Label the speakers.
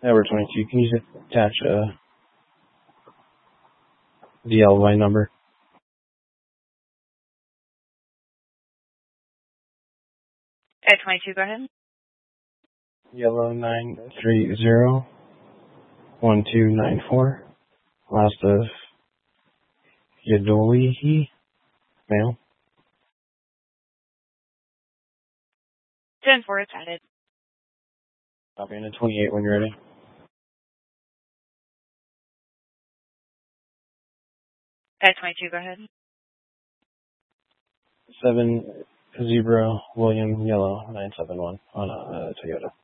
Speaker 1: Edward 22, can you just attach the LY number?
Speaker 2: Ed 22, go ahead.
Speaker 1: Yellow 930-1294. Last of Yadolihi, male.
Speaker 2: 10-4, it's added.
Speaker 1: Copy in at 28 when you're ready.
Speaker 2: Ed 22, go ahead.
Speaker 1: 7 Zebra William Yellow 971 on a Toyota.